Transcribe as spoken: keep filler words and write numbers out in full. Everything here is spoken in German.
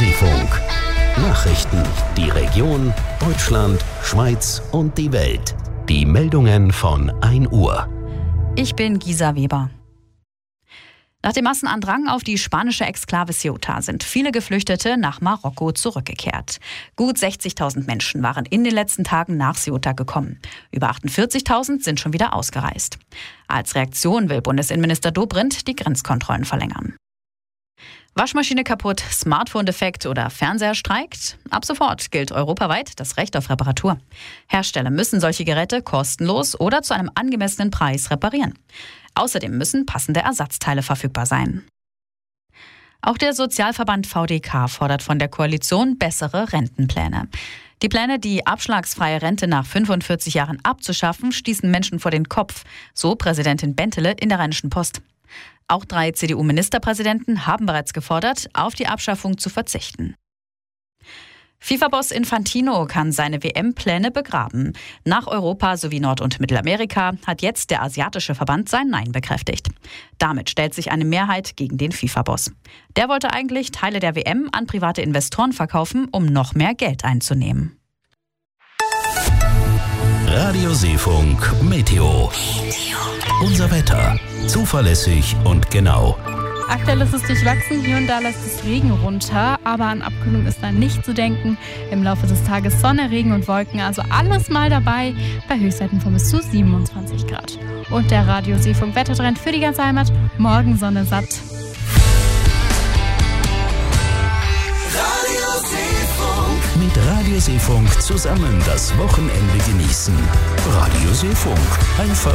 Seefunk. Nachrichten, die Region, Deutschland, Schweiz und die Welt. Die Meldungen von ein Uhr. Ich bin Gisa Weber. Nach dem Massenandrang auf die spanische Exklave Ceuta sind viele Geflüchtete nach Marokko zurückgekehrt. Gut sechzigtausend Menschen waren in den letzten Tagen nach Ceuta gekommen. Über achtundvierzigtausend sind schon wieder ausgereist. Als Reaktion will Bundesinnenminister Dobrindt die Grenzkontrollen verlängern. Waschmaschine kaputt, Smartphone defekt oder Fernseher streikt? Ab sofort gilt europaweit das Recht auf Reparatur. Hersteller müssen solche Geräte kostenlos oder zu einem angemessenen Preis reparieren. Außerdem müssen passende Ersatzteile verfügbar sein. Auch der Sozialverband V D K fordert von der Koalition bessere Rentenpläne. Die Pläne, die abschlagsfreie Rente nach fünfundvierzig Jahren abzuschaffen, stießen Menschen vor den Kopf, so Präsidentin Bentele in der Rheinischen Post. Auch drei C D U-Ministerpräsidenten haben bereits gefordert, auf die Abschaffung zu verzichten. FIFA-Boss Infantino kann seine W M-Pläne begraben. Nach Europa sowie Nord- und Mittelamerika hat jetzt der asiatische Verband sein Nein bekräftigt. Damit stellt sich eine Mehrheit gegen den FIFA-Boss. Der wollte eigentlich Teile der W M an private Investoren verkaufen, um noch mehr Geld einzunehmen. Radio Seefunk Meteo. Unser Wetter. Zuverlässig und genau. Aktuell ist es durchwachsen, hier und da lässt es Regen runter, aber an Abkühlung ist da nicht zu denken. Im Laufe des Tages Sonne, Regen und Wolken, also alles mal dabei, bei Höchstwerten von bis zu siebenundzwanzig Grad. Und der Radio Seefunk Wettertrend für die ganze Heimat, morgen Sonne satt. Radio Seefunk. Mit Radio Seefunk zusammen das Wochenende genießen. Radio Seefunk, ein Ver